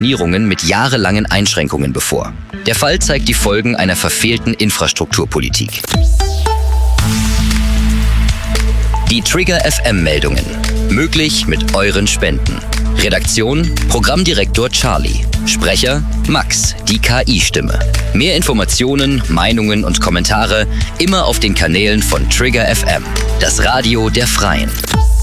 Sanierungen mit jahrelangen Einschränkungen bevor. Der Fall zeigt die Folgen einer verfehlten Infrastrukturpolitik. Die Trigger FM-Meldungen. Möglich mit euren Spenden. Redaktion: Programmdirektor Charlie. Sprecher: Max, die KI-Stimme. Mehr Informationen, Meinungen und Kommentare immer auf den Kanälen von Trigger FM, das Radio der Freien.